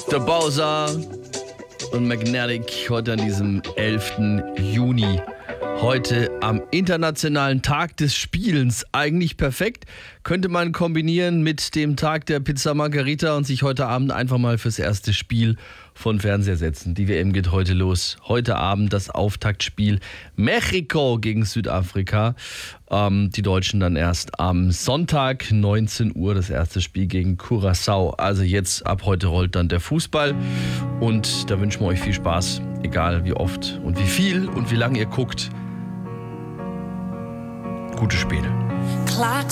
Der Bowser und Magnetic heute an diesem 11. Juni. Heute am Internationalen Tag des Spielens. Eigentlich perfekt. Könnte man kombinieren mit dem Tag der Pizza Margherita und sich heute Abend einfach mal fürs erste Spiel von Fernseher setzen. Die WM geht heute los. Heute Abend das Auftaktspiel Mexiko gegen Südafrika. Die Deutschen dann erst am Sonntag 19 Uhr das erste Spiel gegen Curaçao. Also jetzt ab heute rollt dann der Fußball und da wünschen wir euch viel Spaß, egal wie oft und wie viel und wie lange ihr guckt. Gute Spiele.